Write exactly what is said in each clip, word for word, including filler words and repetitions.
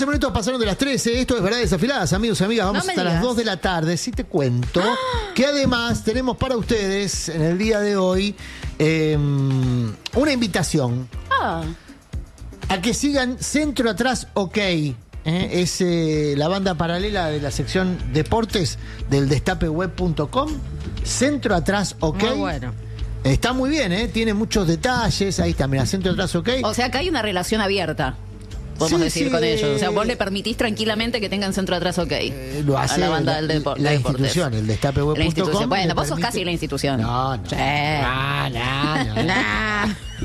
doce minutos pasaron de las trece. Esto es Verdades Afiladas, amigos y amigas. Vamos No me hasta digas. las dos de la tarde. Sí te cuento que además tenemos para ustedes en el día de hoy eh, una invitación Ah, a que sigan Centro Atrás OK. ¿eh? Es eh, la banda paralela de la sección Deportes del destape web punto com. Centro Atrás OK. Muy bueno. Está muy bien, ¿eh? Tiene muchos detalles. Ahí está, mira, Centro Atrás OK. o sea, acá hay una relación abierta, podemos Sí, decir, sí, con ellos. O sea, eh, vos le permitís tranquilamente que tengan Centro Atrás OK. Eh, lo hace a la banda la, del depor- la de deportes. institución, el destape web La punto com. institución. Bueno, le vos sos permite- casi la institución. No, no. Sí. No, no, no. Nah.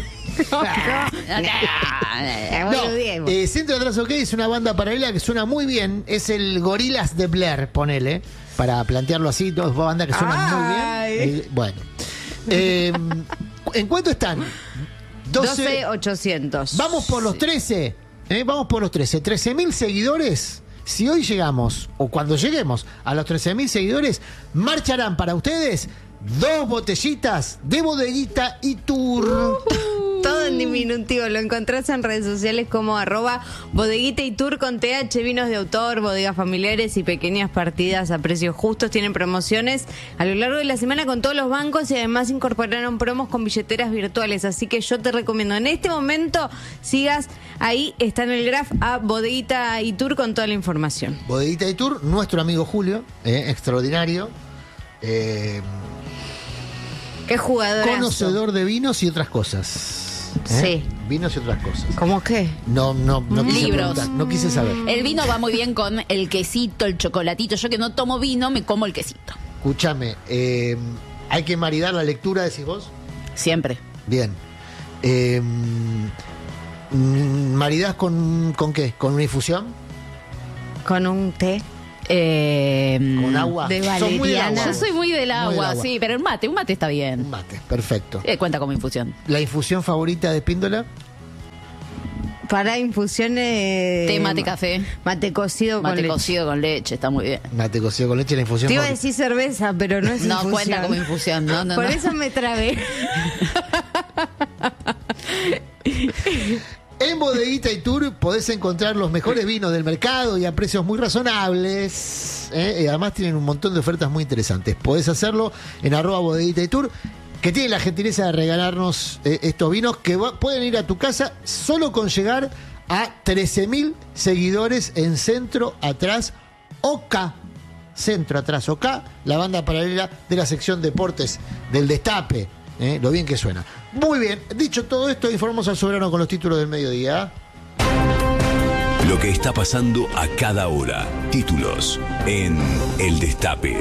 No, eh, Centro Atrás OK es una banda paralela que suena muy bien. Es el Gorilas de Blair, ponele, para plantearlo así, dos bandas que suenan Ay. muy bien. Eh, bueno. Eh, ¿En cuánto están? doce ochocientos. Vamos por los trece. ¿eh? Vamos por los trece. trece mil seguidores. Si hoy llegamos, o cuando lleguemos a los trece mil seguidores, marcharán para ustedes dos botellitas de Bodeguita y Tour. Todo en diminutivo, lo encontrás en redes sociales como arroba bodeguita y tour con T H, vinos de autor, bodegas familiares y pequeñas partidas a precios justos. Tienen promociones a lo largo de la semana con todos los bancos y además incorporaron promos con billeteras virtuales. Así que yo te recomiendo en este momento sigas, ahí está en el graph a bodeguita y tour con toda la información. Bodeguita y Tour, nuestro amigo Julio, eh, extraordinario. Eh, Qué jugador. conocedor de vinos y otras cosas. ¿eh? Sí. Vinos y otras cosas. ¿Cómo qué? No, no, no quise Libros. preguntar, no quise saber. El vino va muy bien con el quesito, el chocolatito. Yo que no tomo vino, me como el quesito. Escúchame, eh, hay que maridar la lectura, decís vos. Siempre. Bien. Eh, mm, ¿Maridás con, con qué? ¿Con una infusión? Con un té. Eh, ¿Con agua? de Sos muy del valeriana. agua, Yo vos. soy muy del Muy agua, del sí, pero el mate, un mate está Un bien. mate, perfecto. Eh, cuenta como infusión. ¿La infusión favorita de Espíndola? Para infusiones. Té, mate, café. Mate cocido con Mate leche. cocido con leche, está muy bien. Mate cocido con leche, la infusión Te iba a favorita. decir cerveza, pero no es No infusión. cuenta como infusión, no, no, Por no. eso me trabé. En Bodeguita y Tour podés encontrar los mejores vinos del mercado y a precios muy razonables. ¿eh? Y además tienen un montón de ofertas muy interesantes. Podés hacerlo en arroba Bodeguita y Tour, que tienen la gentileza de regalarnos eh, estos vinos que va- pueden ir a tu casa solo con llegar a trece mil seguidores en Centro Atrás OK. Centro Atrás OK, la banda paralela de la sección Deportes del Destape. ¿eh? Lo bien que suena. Muy bien, dicho todo esto, informamos al soberano con los títulos del mediodía. Lo que está pasando a cada hora. Títulos en El Destape.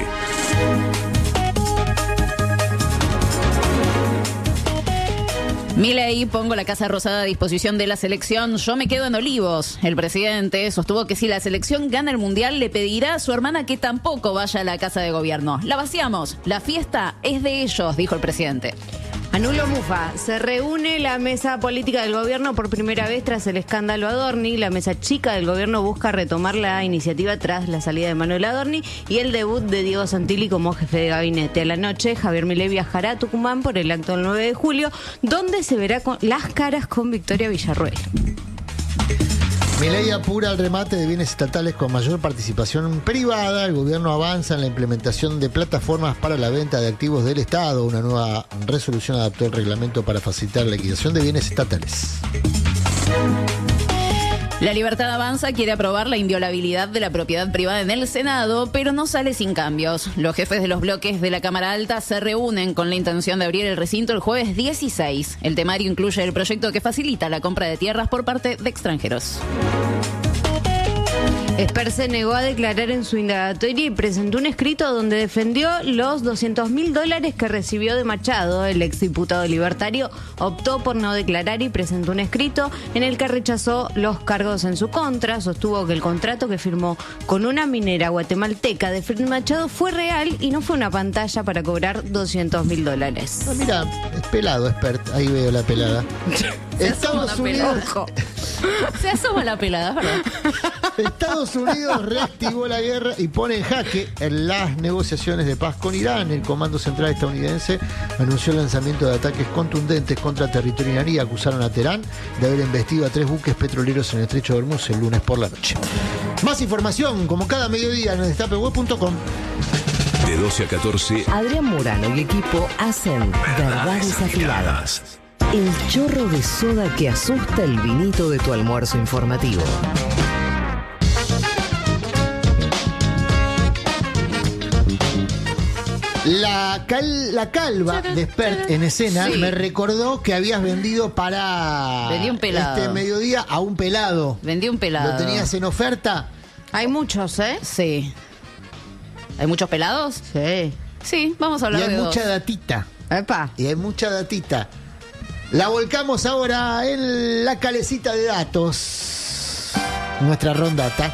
Milei, pongo la Casa Rosada a disposición de la selección, yo me quedo en Olivos. El presidente sostuvo que si la selección gana el Mundial le pedirá a su hermana que tampoco vaya a la Casa de Gobierno. La vaciamos, la fiesta es de ellos, dijo el presidente. Anulo Mufa. Se reúne la mesa política del gobierno por primera vez tras el escándalo Adorni. La mesa chica del gobierno busca retomar la iniciativa tras la salida de Manuel Adorni y el debut de Diego Santilli como jefe de gabinete. A la noche, Javier Milei viajará a Tucumán por el acto del nueve de julio, donde se verá con las caras con Victoria Villarruel. Milei apura el remate de bienes estatales con mayor participación privada. El gobierno avanza en la implementación de plataformas para la venta de activos del Estado. Una nueva resolución adaptó el reglamento para facilitar la liquidación de bienes estatales. La Libertad Avanza quiere aprobar la inviolabilidad de la propiedad privada en el Senado, pero no sale sin cambios. Los jefes de los bloques de la Cámara Alta se reúnen con la intención de abrir el recinto el jueves dieciséis. El temario incluye el proyecto que facilita la compra de tierras por parte de extranjeros. Esper se negó a declarar en su indagatoria y presentó un escrito donde defendió los doscientos mil dólares que recibió de Machado. El exdiputado libertario optó por no declarar y presentó un escrito en el que rechazó los cargos en su contra. Sostuvo que el contrato que firmó con una minera guatemalteca de Fred Machado fue real y no fue una pantalla para cobrar doscientos mil dólares. Ah, mira, es pelado, expert. Ahí veo la pelada. Estados una pelada. Unidos, Se asoma la pelada, ¿verdad? Estados Unidos reactivó la guerra y pone en jaque en las negociaciones de paz con Irán. El Comando Central estadounidense anunció el lanzamiento de ataques contundentes contra territorio iraní. Acusaron a Teherán de haber embestido a tres buques petroleros en el estrecho de Hormuz el lunes por la noche. Más información, como cada mediodía, en el destape web punto com. De doce a catorce, Adrián Murano y equipo hacen Verdades Afiladas. El chorro de soda que asusta el vinito de tu almuerzo informativo. La, cal, la calva de Expert en escena Sí. me recordó que habías vendido para Vendí un pelado. este mediodía a un pelado. Vendí un pelado. ¿Lo tenías en oferta? Hay muchos, ¿eh? Sí. ¿Hay muchos pelados? Sí. Sí, vamos a Y hablar hay de mucha dos. datita. Epa. Y hay mucha datita. La volcamos ahora en la calecita de datos. Nuestra rondata.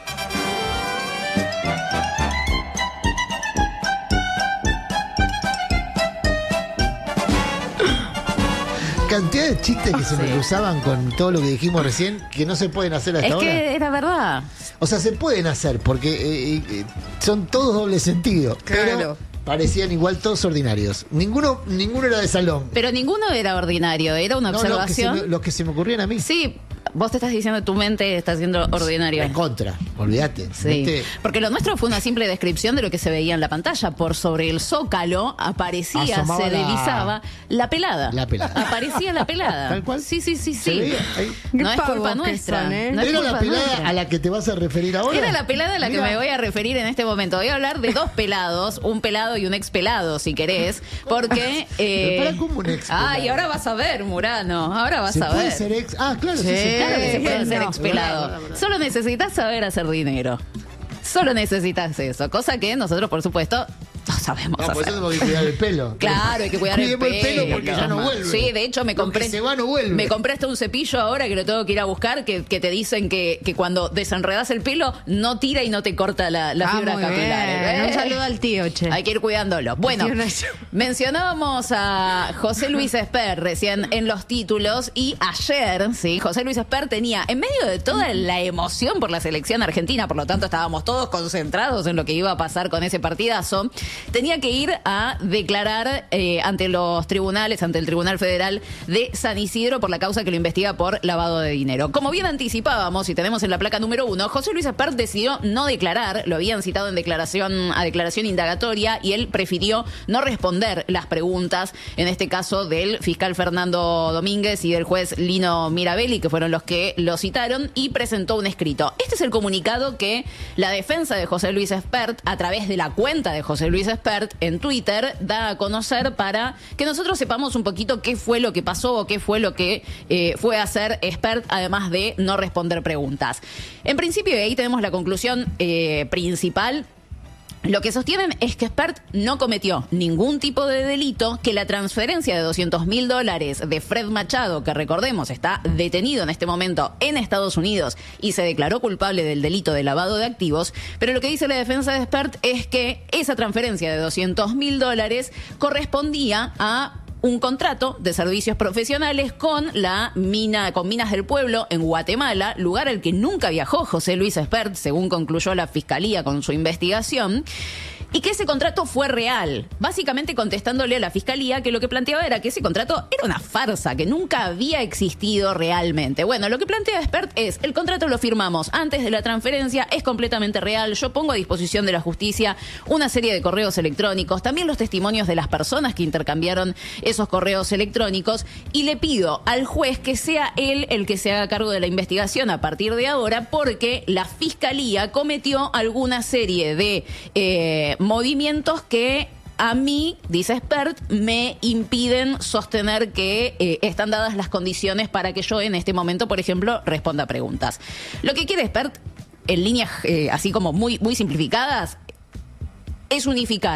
Cantidad de chistes que se me Sí. cruzaban con todo lo que dijimos recién que no se pueden hacer hasta Es ahora. que era verdad. O sea, se pueden hacer porque eh, eh, son todos doble sentido. Pero Claro. parecían igual todos ordinarios. Ninguno, ninguno era de salón. Pero ninguno era ordinario, era una No, los que, se observación. me, los que se me ocurrían a mí. Sí, vos te estás diciendo tu mente está siendo ordinario. En contra, olvídate. Sí, ¿Viste? porque lo nuestro fue una simple descripción de lo que se veía en la pantalla. Por sobre el zócalo aparecía, Asomaba se la- deslizaba la pelada. La pelada. Aparecía la pelada. Tal cual. Sí, sí, sí, Se sí. veía ahí. No Qué es culpa pavos que nuestra. son, ¿eh? No es ¿Era culpa la pelada nuestra. a la que te vas a referir ahora? Era la pelada a la Mira. que me voy a referir en este momento. Voy a hablar de dos pelados, un pelado y un ex pelado, si querés, porque... Pero para, ¿cómo un ex pelado? Ay, ahora vas a ver, Murano, ahora vas ¿Se a puede ver. ser ex? Ah, claro, sí, Sí. se Claro que se puede Eh, ser no. ex pelado. Solo necesitas saber hacer dinero. Solo necesitas eso, cosa que nosotros, por supuesto, no sabemos No, por hacer. eso tengo que cuidar el pelo. Claro, hay que cuidar el Cuidemos pelo. el pelo porque ya no vuelve. Sí, de hecho me Lo compré. que se va no vuelve. Me compré hasta un cepillo ahora que lo tengo que ir a buscar, que, que te dicen que, que cuando desenredas el pelo no tira y no te corta la, la Ah, fibra muy capilar. bien. ¿eh? Un saludo al tío, che. Hay que ir cuidándolo. Bueno, Tío Nacho. mencionábamos a José Luis Esper recién en los títulos y ayer, sí, José Luis Esper tenía, en medio de toda la emoción por la selección argentina, por lo tanto estábamos todos concentrados en lo que iba a pasar con ese partidazo, tenía que ir a declarar eh, ante los tribunales, ante el Tribunal Federal de San Isidro por la causa que lo investiga por lavado de dinero. Como bien anticipábamos y tenemos en la placa número uno, José Luis Esper decidió no declarar, lo habían citado en declaración a declaración indagatoria y él prefirió no responder las preguntas, en este caso del fiscal Fernando Domínguez y del juez Lino Mirabelli, que fueron los que lo citaron, y presentó un escrito. Este es el comunicado que la defensa de José Luis Espert, a través de la cuenta de José Luis Espert en Twitter, da a conocer para que nosotros sepamos un poquito qué fue lo que pasó o qué fue lo que eh, fue a hacer Espert, además de no responder preguntas. En principio, y ahí tenemos la conclusión eh, principal. Lo que sostienen es que Espert no cometió ningún tipo de delito, que la transferencia de doscientos mil dólares de Fred Machado, que recordemos está detenido en este momento en Estados Unidos y se declaró culpable del delito de lavado de activos, pero lo que dice la defensa de Espert es que esa transferencia de doscientos mil dólares correspondía a un contrato de servicios profesionales con la mina, con Minas del Pueblo en Guatemala, lugar al que nunca viajó José Luis Espert, según concluyó la fiscalía con su investigación. Y que ese contrato fue real, básicamente contestándole a la fiscalía que lo que planteaba era que ese contrato era una farsa, que nunca había existido realmente. Bueno, lo que plantea Espert es, el contrato lo firmamos antes de la transferencia, es completamente real, yo pongo a disposición de la justicia una serie de correos electrónicos, también los testimonios de las personas que intercambiaron esos correos electrónicos, y le pido al juez que sea él el que se haga cargo de la investigación a partir de ahora, porque la fiscalía cometió alguna serie de eh, movimientos que a mí, dice Espert, me impiden sostener que eh, están dadas las condiciones para que yo en este momento, por ejemplo, responda preguntas. Lo que quiere Espert, en líneas eh, así como muy, muy simplificadas, es unificar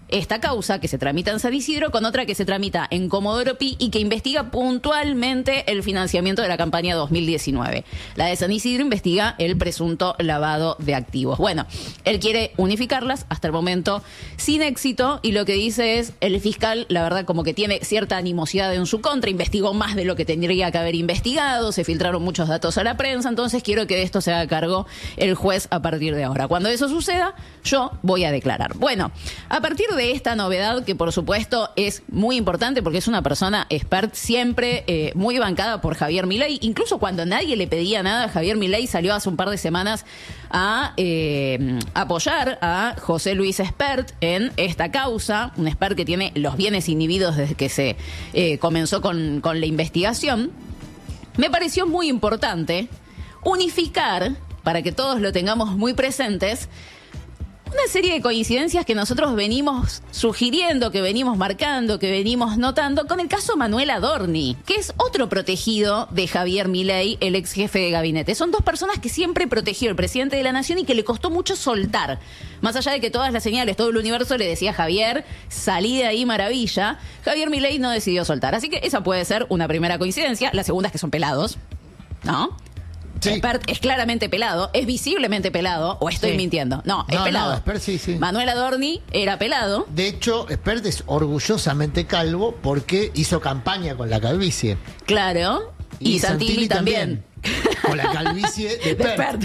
esta causa que se tramita en San Isidro con otra que se tramita en Comodoro Pi y que investiga puntualmente el financiamiento de la campaña dos mil diecinueve. La de San Isidro investiga el presunto lavado de activos. Bueno, él quiere unificarlas, hasta el momento sin éxito, y lo que dice es, el fiscal, la verdad, como que tiene cierta animosidad en su contra, investigó más de lo que tendría que haber investigado, se filtraron muchos datos a la prensa, entonces quiero que de esto se haga cargo el juez a partir de ahora. Cuando eso suceda, yo voy a declarar. Bueno, a partir de esta novedad, que por supuesto es muy importante porque es una persona experta, siempre eh, muy bancada por Javier Milei, incluso cuando nadie le pedía nada, Javier Milei salió hace un par de semanas a eh, apoyar a José Luis Espert en esta causa, un Espert que tiene los bienes inhibidos desde que se eh, comenzó con, con la investigación. Me pareció muy importante unificar, para que todos lo tengamos muy presentes, una serie de coincidencias que nosotros venimos sugiriendo, que venimos marcando, que venimos notando con el caso Manuel Adorni, que es otro protegido de Javier Milei, el ex jefe de gabinete. Son dos personas que siempre protegió el presidente de la nación y que le costó mucho soltar. Más allá de que todas las señales, todo el universo le decía a Javier, salí de ahí, maravilla, Javier Milei no decidió soltar. Así que esa puede ser una primera coincidencia. La segunda es que son pelados, ¿no? Sí. Espert es claramente pelado, es visiblemente pelado, o estoy sí. mintiendo. No, es no, pelado. No, Espert sí, sí. Manuel Adorni era pelado. De hecho, Espert es orgullosamente calvo porque hizo campaña con la calvicie. Claro. Y, y Santilli, Santilli también. también. Con la calvicie de Espert.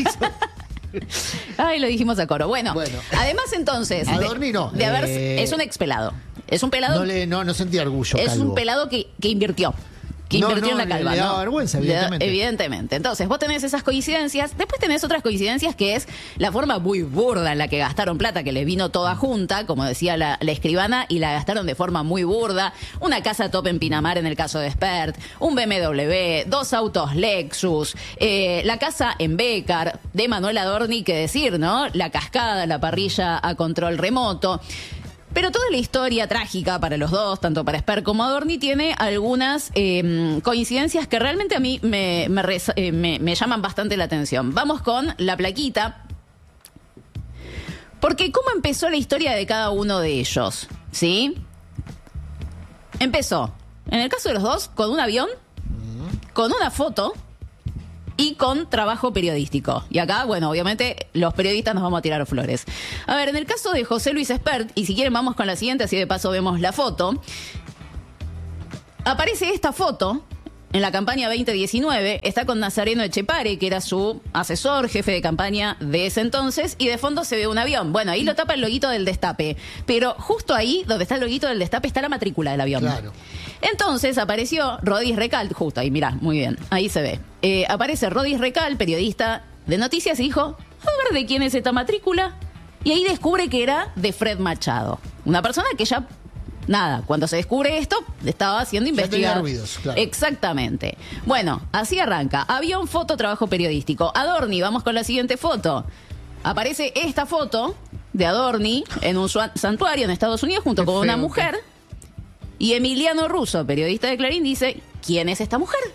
Ay, lo dijimos a coro. Bueno, bueno. Además entonces... Adorni no. De, de haber, eh, es un expelado. Es un pelado... No, le, no, no sentía orgullo, Es calvo. un pelado que, que invirtió. Que no, invirtió no, en la calva. Le daba ¿no? vergüenza, evidentemente. Da, evidentemente. Entonces, vos tenés esas coincidencias. Después tenés otras coincidencias que es la forma muy burda en la que gastaron plata, que les vino toda junta, como decía la, la escribana, y la gastaron de forma muy burda. Una casa top en Pinamar en el caso de Espert, un B M W, dos autos Lexus, eh, la casa en Bécar de Manuel Adorni, que decir, ¿no? La cascada, la parrilla a control remoto. Pero toda la historia trágica para los dos, tanto para Espert como Adorni, tiene algunas eh, coincidencias que realmente a mí me, me, res, eh, me, me llaman bastante la atención. Vamos con la plaquita. Porque ¿cómo empezó la historia de cada uno de ellos? ¿Sí? Empezó, en el caso de los dos, con un avión, con una foto y con trabajo periodístico. Y acá, bueno, obviamente los periodistas nos vamos a tirar flores. A ver, en el caso de José Luis Espert, y si quieren vamos con la siguiente, así de paso vemos la foto. Aparece esta foto en la campaña veinte diecinueve, está con Nazareno Echepare, que era su asesor, jefe de campaña de ese entonces, y de fondo se ve un avión. Bueno, ahí lo tapa el loguito del Destape, pero justo ahí, donde está el loguito del Destape, está la matrícula del avión. Claro. Entonces apareció Rodis Recal, justo ahí, mirá, muy bien, ahí se ve. Eh, aparece Rodis Recal, periodista de noticias, y dijo, a ver de quién es esta matrícula. Y ahí descubre que era de Fred Machado, una persona que ya... Nada, cuando se descubre esto, estaba siendo investigado. Ruidos, claro. Exactamente. Bueno, así arranca. Avión, foto, trabajo periodístico. Adorni, vamos con la siguiente foto. Aparece esta foto de Adorni en un santuario en Estados Unidos junto Qué con feo, una mujer. ¿Qué? Y Emiliano Russo, periodista de Clarín, dice, ¿quién es esta mujer?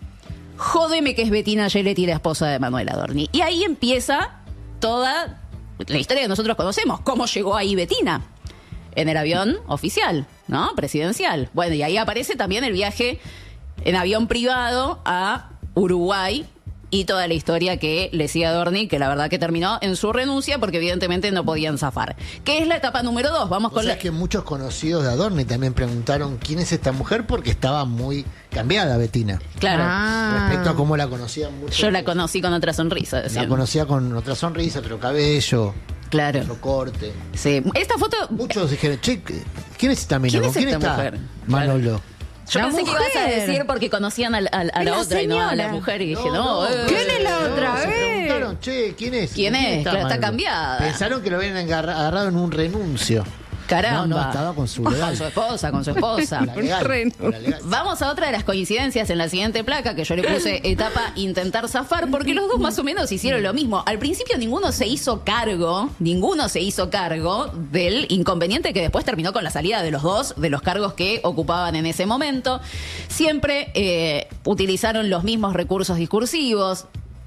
Jódeme que es Bettina Geletti, la esposa de Manuel Adorni. Y ahí empieza toda la historia que nosotros conocemos. ¿Cómo llegó ahí Bettina? En el avión oficial, ¿no? Presidencial. Bueno, y ahí aparece también el viaje en avión privado a Uruguay y toda la historia que le sigue a Adorni, que la verdad que terminó en su renuncia porque evidentemente no podían zafar. ¿Qué es la etapa número dos? Vamos con la... la... que muchos conocidos de Adorni también preguntaron quién es esta mujer porque estaba muy cambiada Bettina. Claro. Ah. Respecto a cómo la conocían muchos. Yo la conocí con otra sonrisa. Decían. La conocía con otra sonrisa, otro cabello. Claro. Otro corte. Sí. Esta foto... Muchos dijeron, che, ¿quién es esta mina? ¿Quién es ¿Quién esta está? mujer? Manolo. Claro. Yo la pensé mujer. que ibas a decir porque conocían a, a, a la, la otra y no a la señora. mujer. Y dije, No, no, no, eh, ¿quién es la no, otra? se Eh. preguntaron, che, ¿quién es? ¿Quién es? Claro, está Manolo? cambiada. Pensaron que lo habían agarra- agarrado en un renuncio. Caramba. No, no, estaba con su legal. Con su esposa, con su esposa. La legal, con la legal. Vamos a otra de las coincidencias en la siguiente placa, que yo le puse etapa intentar zafar, porque los dos más o menos hicieron lo mismo. Al principio ninguno se hizo cargo, ninguno se hizo cargo del inconveniente que después terminó con la salida de los dos, de los cargos que ocupaban en ese momento. Siempre eh, utilizaron los mismos recursos discursivos.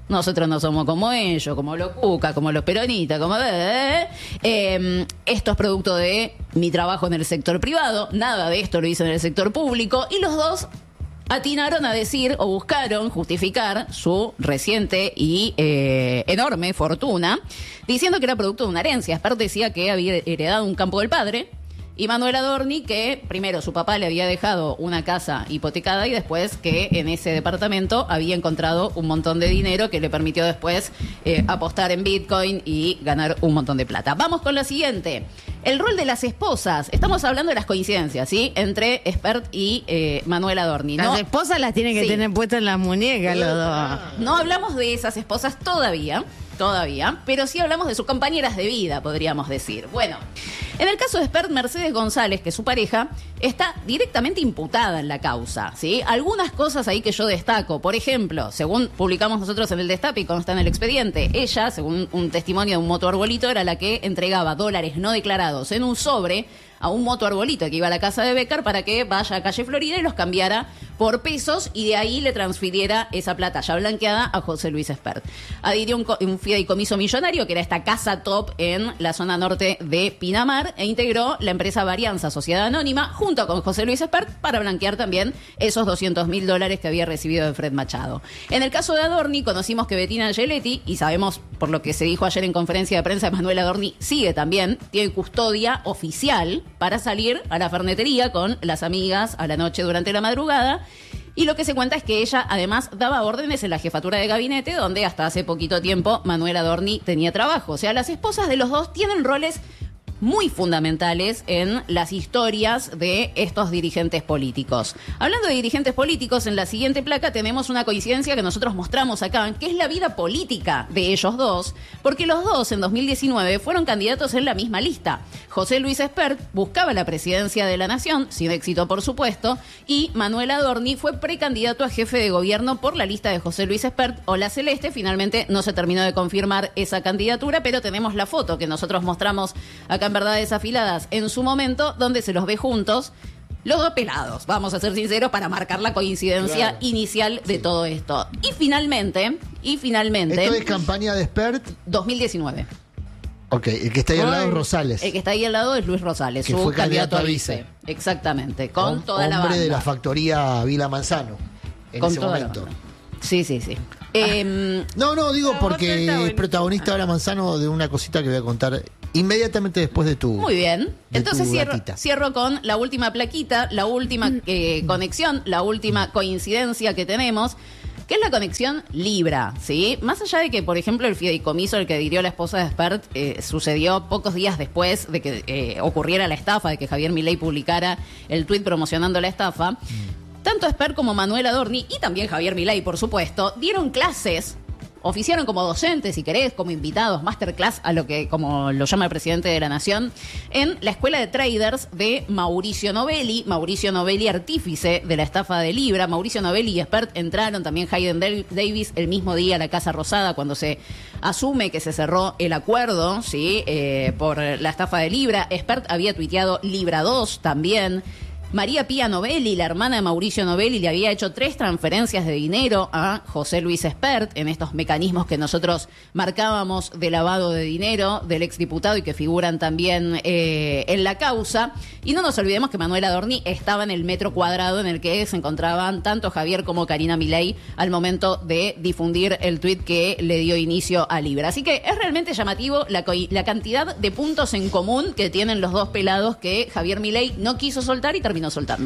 nosotros no somos como ellos, como los cuca, como los peronistas, como... Eh, eh, esto es producto de mi trabajo en el sector privado, nada de esto lo hice en el sector público, y los dos atinaron a decir o buscaron justificar su reciente y eh, enorme fortuna, diciendo que era producto de una herencia. Spert decía que había heredado un campo del padre, y Manuel Adorni que primero su papá le había dejado una casa hipotecada y después que en ese departamento había encontrado un montón de dinero que le permitió después eh, apostar en Bitcoin y ganar un montón de plata. Vamos con la siguiente. El rol de las esposas. Estamos hablando de las coincidencias, ¿sí? Entre Spert y eh, Manuel Adorni, ¿no? Las esposas las tienen que Sí. tener puestas en las muñecas los dos. No hablamos de esas esposas todavía, todavía, pero sí hablamos de sus compañeras de vida, podríamos decir. Bueno, en el caso de Spert, Mercedes González, que es su pareja, está directamente imputada en la causa, ¿sí? Algunas cosas ahí que yo destaco. Por ejemplo, según publicamos nosotros en el Destape y consta en el expediente, ella, según un testimonio de un motoarbolito, era la que entregaba dólares no declarados en un sobre a un motoarbolito que iba a la casa de Becker para que vaya a calle Florida y los cambiara por pesos y de ahí le transfiriera esa plata ya blanqueada a José Luis Spert. Adhirió un, co- un fideicomiso millonario que era esta casa top en la zona norte de Pinamar e integró la empresa Varianza Sociedad Anónima junto con José Luis Spert para blanquear también esos doscientos mil dólares que había recibido de Fred Machado. En el caso de Adorni conocimos que Bettina Angeletti, y sabemos por lo que se dijo ayer en conferencia de prensa, Manuel Adorni sigue también, tiene custodia oficial para salir a la fernetería con las amigas a la noche durante la madrugada. Y lo que se cuenta es que ella además daba órdenes en la jefatura de gabinete, donde hasta hace poquito tiempo Manuel Adorni tenía trabajo. O sea, las esposas de los dos tienen roles muy fundamentales en las historias de estos dirigentes políticos. Hablando de dirigentes políticos, en la siguiente placa tenemos una coincidencia que nosotros mostramos acá, que es la vida política de ellos dos, porque los dos en dos mil diecinueve fueron candidatos en la misma lista. José Luis Spert buscaba la presidencia de la Nación, sin éxito por supuesto, y Manuel Adorni fue precandidato a jefe de gobierno por la lista de José Luis Spert o la Celeste. Finalmente no se terminó de confirmar esa candidatura, pero tenemos la foto que nosotros mostramos acá en Verdades Afiladas en su momento, donde se los ve juntos, los dos pelados, vamos a ser sinceros, para marcar la coincidencia Claro. inicial de Sí. todo esto. Y finalmente, y finalmente, Esto es campaña de Spert. dos mil diecinueve. Ok, el que está ahí al lado es Rosales. El que está ahí al lado es Luis Rosales, Que su fue candidato candidato a a vice. vice. Exactamente, con Hom- toda la banda. Hombre de la factoría Vila Manzano. En con ese toda la momento. banda. Sí, sí, sí. Em, No, no, digo La porque otra está es buenísima. protagonista ahora Manzano de una cosita que voy a contar inmediatamente después de tu. Muy bien. de Entonces tu cierro, gatita. cierro con la última plaquita, la última eh, conexión, la última coincidencia que tenemos, que es la conexión Libra, ¿sí? Más allá de que, por ejemplo, el fideicomiso el que adhirió la esposa de Spert eh, sucedió pocos días después de que eh, ocurriera la estafa, de que Javier Milei publicara el tuit promocionando la estafa, tanto Spert como Manuel Adorni, y también Javier Milei, por supuesto, dieron clases, oficiaron como docentes, si querés, como invitados, masterclass, a lo que, como lo llama el presidente de la Nación, en la escuela de traders de Mauricio Novelli. Mauricio Novelli, artífice de la estafa de Libra. Mauricio Novelli y Spert entraron, también Hayden Del- Davis, el mismo día a la Casa Rosada, cuando se asume que se cerró el acuerdo, ¿sí? Eh, por la estafa de Libra. Spert había tuiteado Libra dos también. María Pía Novelli, la hermana de Mauricio Novelli, le había hecho tres transferencias de dinero a José Luis Spert en estos mecanismos que nosotros marcábamos de lavado de dinero del exdiputado y que figuran también eh, en la causa. Y no nos olvidemos que Manuel Adorni estaba en el metro cuadrado en el que se encontraban tanto Javier como Karina Milei al momento de difundir el tuit que le dio inicio a Libra. Así que es realmente llamativo la, coi- la cantidad de puntos en común que tienen los dos pelados que Javier Milei no quiso soltar y terminó soltando.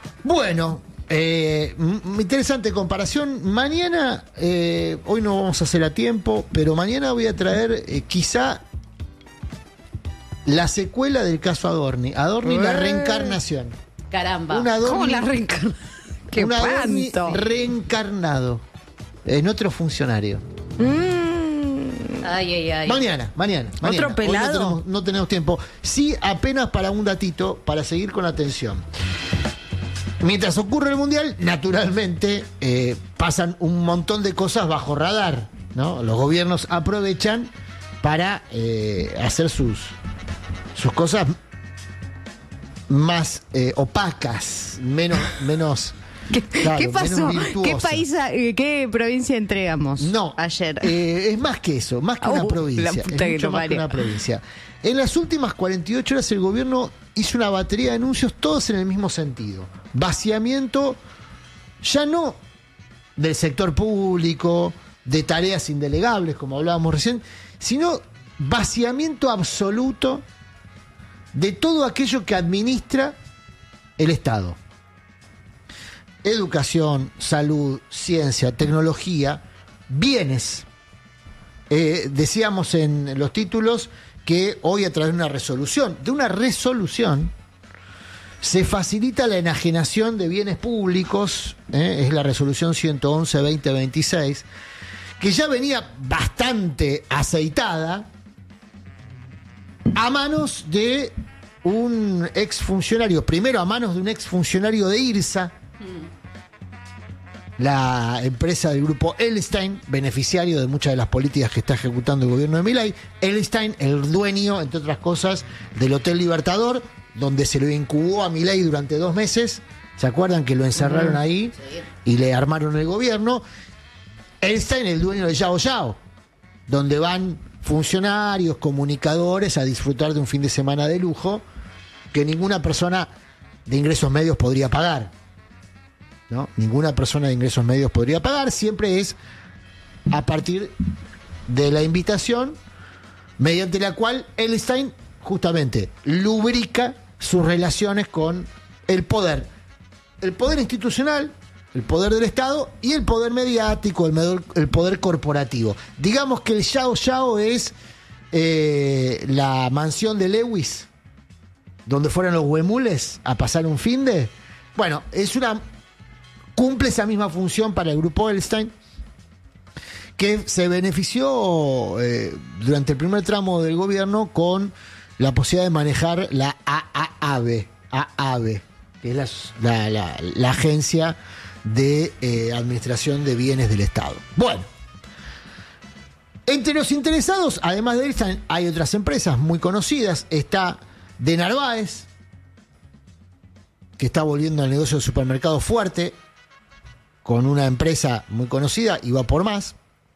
Bueno, eh, m- interesante comparación. Mañana, eh, hoy no vamos a hacer a tiempo, pero mañana voy a traer eh, quizá la secuela del caso Adorni. Adorni, la Eh. reencarnación. Caramba. Un Adorni, ¿Cómo la reencarna? ¡Qué un Adorni espanto! reencarnado en otro funcionario. Ay, ay, ay. Mañana, mañana, mañana. ¿Otro pelado? Hoy no tenemos, no tenemos tiempo. Sí, apenas para un datito, para seguir con atención. Mientras ocurre el Mundial, naturalmente eh, pasan un montón de cosas bajo radar, ¿no? Los gobiernos aprovechan para eh, hacer sus, sus cosas más eh, opacas, menos, menos ¿Qué, Claro, ¿qué pasó? menos virtuosa. ¿Qué país, eh, qué provincia entregamos? No, ayer. eh, es más que eso, más que Uh, una la provincia. puta Es que mucho lo más que parió. una provincia. En las últimas cuarenta y ocho horas el gobierno hizo una batería de anuncios, todos en el mismo sentido. Vaciamiento, ya no del sector público, de tareas indelegables, como hablábamos recién, sino vaciamiento absoluto de todo aquello que administra el Estado. Educación, salud, ciencia, tecnología, bienes. Eh, decíamos en los títulos que hoy, a través de una resolución, de una resolución, se facilita la enajenación de bienes públicos, eh, es la resolución ciento once veinte veintiséis, que ya venía bastante aceitada a manos de un exfuncionario, primero a manos de un exfuncionario de IRSA, la empresa del grupo Elstein, beneficiario de muchas de las políticas que está ejecutando el gobierno de Milei. Elstein, el dueño, entre otras cosas, del Hotel Libertador, donde se lo incubó a Milei durante dos meses. ¿Se acuerdan que lo encerraron ahí y le armaron el gobierno? Elstein, el dueño de Yao Yao, donde van funcionarios, comunicadores a disfrutar de un fin de semana de lujo que ninguna persona de ingresos medios podría pagar. ¿No? Ninguna persona de ingresos medios podría pagar, siempre es a partir de la invitación mediante la cual Elstein justamente lubrica sus relaciones con el poder. El poder institucional, el poder del Estado y el poder mediático, el, medor, el poder corporativo. Digamos que el Yao Yao es eh, la mansión de Lewis, donde fueron los huemules a pasar un finde. Bueno, es una... cumple esa misma función para el grupo Elstein, que se benefició eh, durante el primer tramo del gobierno con la posibilidad de manejar la A A B, A A B, que es la, la, la, la agencia de eh, administración de bienes del Estado. Bueno, entre los interesados, además de Elstein, hay otras empresas muy conocidas. Está de Narváez, que está volviendo al negocio de supermercado fuerte, con una empresa muy conocida y va por más.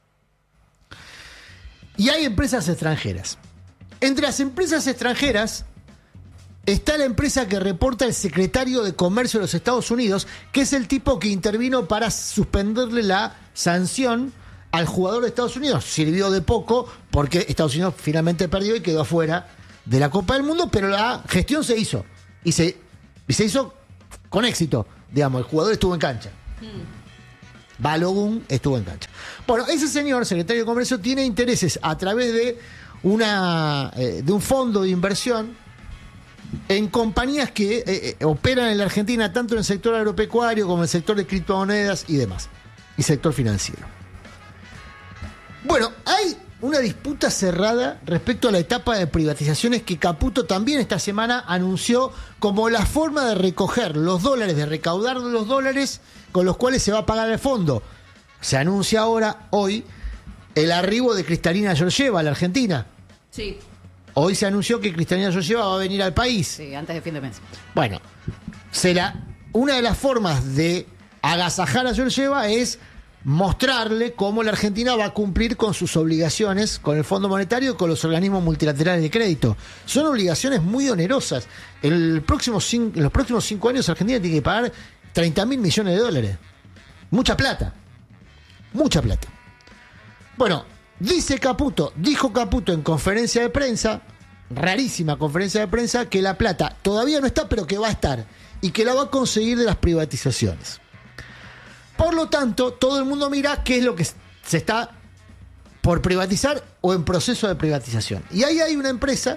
Y hay empresas extranjeras. Entre las empresas extranjeras está la empresa que reporta el secretario de Comercio de los Estados Unidos, que es el tipo que intervino para suspenderle la sanción al jugador de Estados Unidos. Sirvió de poco porque Estados Unidos finalmente perdió y quedó afuera de la Copa del Mundo, pero la gestión se hizo. Y se, y se hizo con éxito. Digamos, el jugador estuvo en cancha. Balogun estuvo en cancha. Bueno, ese señor, secretario de Comercio, tiene intereses a través de una eh, de un fondo de inversión en compañías que eh, eh, operan en la Argentina, tanto en el sector agropecuario como en el sector de criptomonedas y demás, y sector financiero. Bueno, hay una disputa cerrada respecto a la etapa de privatizaciones que Caputo también esta semana anunció como la forma de recoger los dólares, de recaudar los dólares con los cuales se va a pagar el fondo. Se anuncia ahora, hoy, el arribo de Cristalina Georgieva a la Argentina. Sí. Hoy se anunció que Cristalina Georgieva va a venir al país. Sí, antes de fin de mes. Bueno, será una de las formas de agasajar a Georgieva es mostrarle cómo la Argentina va a cumplir con sus obligaciones con el Fondo Monetario y con los organismos multilaterales de crédito. Son obligaciones muy onerosas. El próximo cinco, en los próximos cinco años Argentina tiene que pagar treinta mil millones de dólares. Mucha plata. Mucha plata. Bueno, dice Caputo, dijo Caputo en conferencia de prensa, rarísima conferencia de prensa, que la plata todavía no está, pero que va a estar. Y que la va a conseguir de las privatizaciones. Por lo tanto, todo el mundo mira qué es lo que se está por privatizar o en proceso de privatización. Y ahí hay una empresa,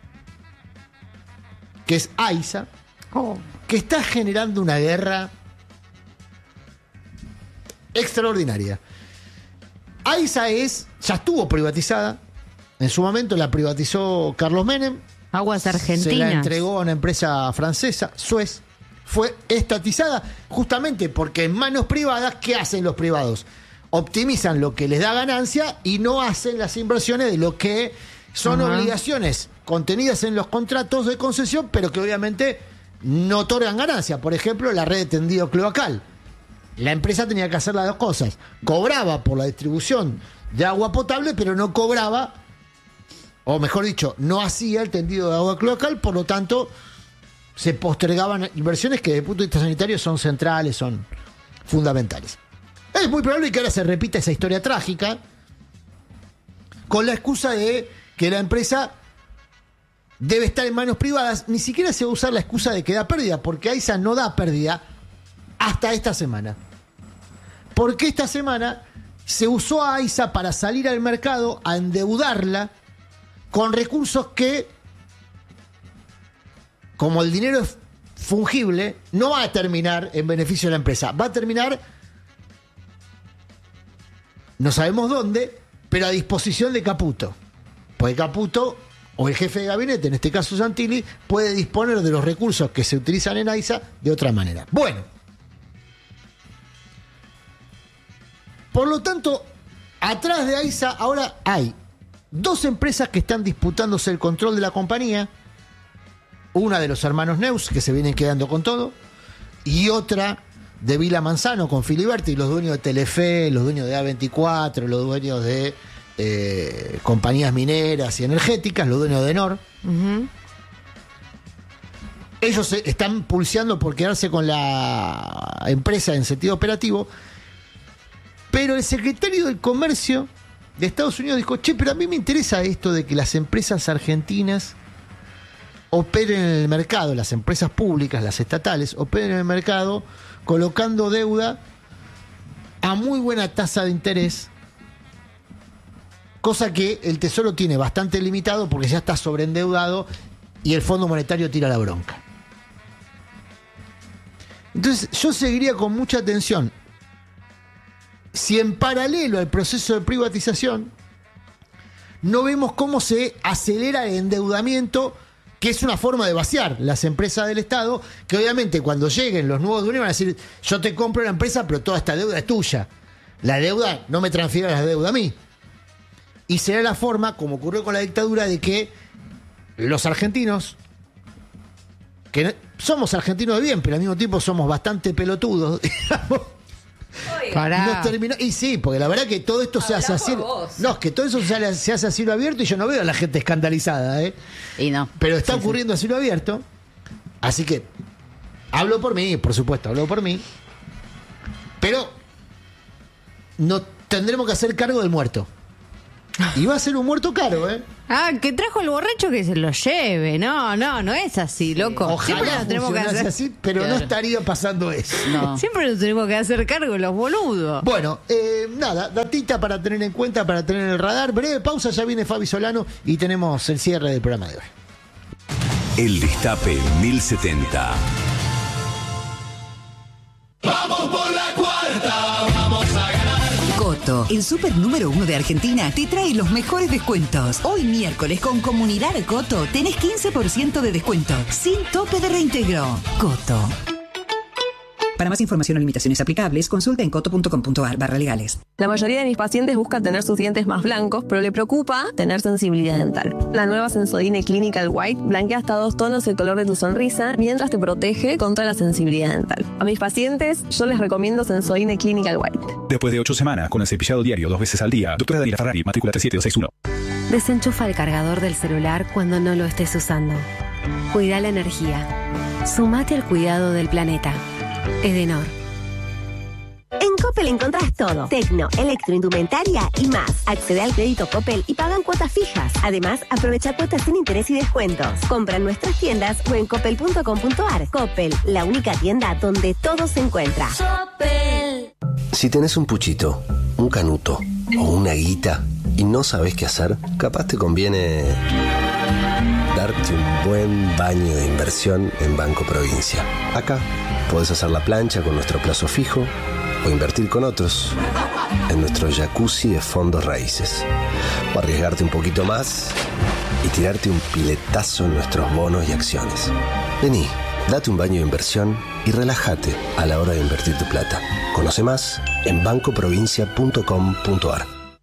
que es AISA, Oh. que está generando una guerra extraordinaria. AISA es, ya estuvo privatizada, en su momento la privatizó Carlos Menem, Aguas Argentinas. se la entregó a una empresa francesa, Suez, fue estatizada justamente porque en manos privadas, ¿qué hacen los privados? Optimizan lo que les da ganancia y no hacen las inversiones de lo que son Ajá. obligaciones contenidas en los contratos de concesión, pero que obviamente no otorgan ganancia. Por ejemplo, la red de tendido cloacal. la empresa tenía que hacer las dos cosas. Cobraba por la distribución de agua potable, pero no cobraba, o mejor dicho, no hacía el tendido de agua cloacal, por lo tanto, se postergaban inversiones que desde el punto de vista sanitario son centrales, son fundamentales. Es muy probable que ahora se repita esa historia trágica con la excusa de que la empresa debe estar en manos privadas. Ni siquiera se va a usar la excusa de que da pérdida, porque AISA no da pérdida hasta esta semana. Porque esta semana se usó a AISA para salir al mercado a endeudarla con recursos que, como el dinero es fungible, no va a terminar en beneficio de la empresa. Va a terminar, no sabemos dónde, pero a disposición de Caputo. Porque Caputo, o el jefe de gabinete, en este caso Santilli, puede disponer de los recursos que se utilizan en AISA de otra manera. Bueno, por lo tanto, atrás de AISA ahora hay dos empresas que están disputándose el control de la compañía. Una de los hermanos Neus, que se vienen quedando con todo, y otra de Vila Manzano con Filiberti, los dueños de Telefe, los dueños de A veinticuatro, los dueños de eh, compañías mineras y energéticas, los dueños de Enor. Uh-huh. Ellos se están pulseando por quedarse con la empresa en sentido operativo, pero el secretario del Comercio de Estados Unidos dijo, che, pero a mí me interesa esto de que las empresas argentinas operen en el mercado, las empresas públicas, las estatales, operen en el mercado colocando deuda a muy buena tasa de interés, cosa que el Tesoro tiene bastante limitado porque ya está sobreendeudado y el Fondo Monetario tira la bronca. Entonces yo seguiría con mucha atención si en paralelo al proceso de privatización no vemos cómo se acelera el endeudamiento, que es una forma de vaciar las empresas del Estado, que obviamente cuando lleguen los nuevos dueños van a decir, yo te compro la empresa, pero toda esta deuda es tuya. La deuda no me transfiere la deuda a mí. Y será la forma, como ocurrió con la dictadura, de que los argentinos, que no, somos argentinos de bien, pero al mismo tiempo somos bastante pelotudos, digamos, nos terminó, y sí, porque la verdad que todo esto se hace así. No, es que todo eso se, se hace a cielo abierto y yo no veo a la gente escandalizada, ¿eh? Y no. Pero está sí, ocurriendo sí. a cielo abierto. Así que hablo por mí, por supuesto, hablo por mí. Pero no tendremos que hacer cargo del muerto. Y va a ser un muerto caro, ¿eh? Ah, que trajo el borracho que se lo lleve. No, no, no es así, loco. Ojalá Siempre nos tenemos que hacer así, pero claro. no estaría pasando eso. No. Siempre nos tenemos que hacer cargo los boludos. Bueno, eh, nada, datita para tener en cuenta, para tener en el radar. Breve pausa, ya viene Fabi Solano y tenemos el cierre del programa de hoy. El Destape mil setenta. Vamos por la cuarta, vamos a ganar. Coto, el súper número uno de Argentina, te trae los mejores descuentos. Hoy miércoles con Comunidad Coto tenés quince por ciento de descuento, sin tope de reintegro. Coto. Para más información o limitaciones aplicables, consulta en coto punto com punto ar barra legales. La mayoría de mis pacientes buscan tener sus dientes más blancos, pero le preocupa tener sensibilidad dental. La nueva Sensodyne Clinical White blanquea hasta dos tonos el color de tu sonrisa mientras te protege contra la sensibilidad dental. A mis pacientes yo les recomiendo Sensodyne Clinical White. Después de ocho semanas con el cepillado diario dos veces al día, doctora Daniela Ferrari, matrícula tres siete dos seis uno. Desenchufa el cargador del celular cuando no lo estés usando. Cuida la energía. Sumate al cuidado del planeta. Edenor. En Coppel encontrás todo. Tecno, electroindumentaria y más. Accede al crédito Coppel y pagan cuotas fijas. Además, aprovecha cuotas sin interés y descuentos. Compra en nuestras tiendas o en coppel punto com punto ar. Coppel, la única tienda donde todo se encuentra. Coppel. Si tenés un puchito, un canuto o una guita y no sabés qué hacer, capaz te conviene darte un buen baño de inversión en Banco Provincia. Acá podés hacer la plancha con nuestro plazo fijo o invertir con otros en nuestro jacuzzi de fondos raíces. O arriesgarte un poquito más y tirarte un piletazo en nuestros bonos y acciones. Vení, date un baño de inversión y relájate a la hora de invertir tu plata. Conoce más en banco provincia punto com punto ar.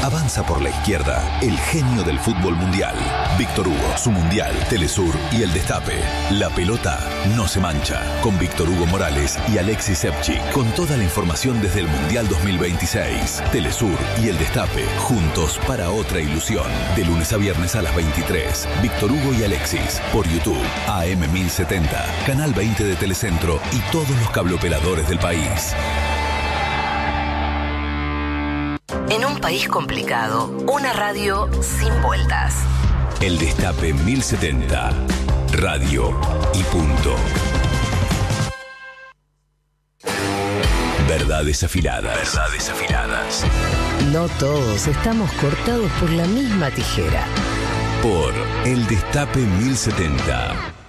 Avanza por la izquierda el genio del fútbol mundial. Víctor Hugo, su mundial, Telesur y El Destape. La pelota no se mancha. Con Víctor Hugo Morales y Alexis Sepchik. Con toda la información desde el Mundial dos mil veintiséis. Telesur y El Destape. Juntos para otra ilusión. De lunes a viernes a las veintitrés. Víctor Hugo y Alexis. Por YouTube. A M mil setenta. Canal veinte de Telecentro. Y todos los cableoperadores del país. En un país complicado, una radio sin vueltas. El Destape mil setenta. Radio y punto. Verdades afiladas. Verdades afiladas. No todos estamos cortados por la misma tijera. Por El Destape mil setenta.